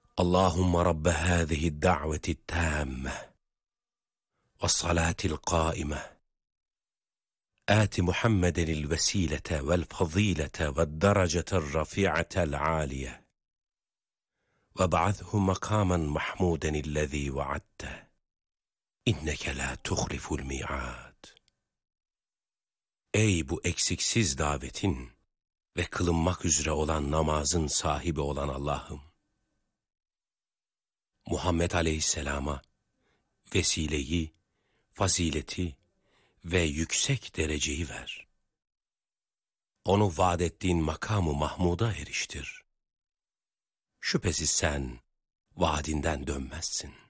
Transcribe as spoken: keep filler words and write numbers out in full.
Allahümme Rabbe hâzihi da'veti tâmme ve salatil qâime آت محمدا الوسيلة والفضيلة والدرجة الرفيعة العالية وابعثه مقاما محمودا الذي وعدته إنك لا تخلف الميعاد. Ey bu eksiksiz davetin ve kılınmak üzere olan namazın sahibi olan Allah'ım! Muhammed Aleyhisselam'a vesileyi, fazileti ve yüksek dereceyi ver. Onu vaad ettiğin makamı Mahmud'a eriştir. Şüphesiz sen vaadinden dönmezsin.